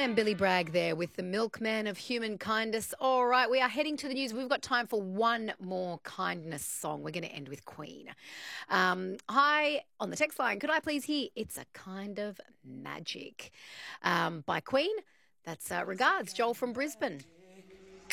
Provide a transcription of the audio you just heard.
And Billy Bragg there with the milkman of human kindness. All right, we are heading to the news. We've got time for one more kindness song. We're going to end with Queen. Hi, on the text line, could I please hear It's a Kind of Magic by Queen? That's regards, Joel from Brisbane.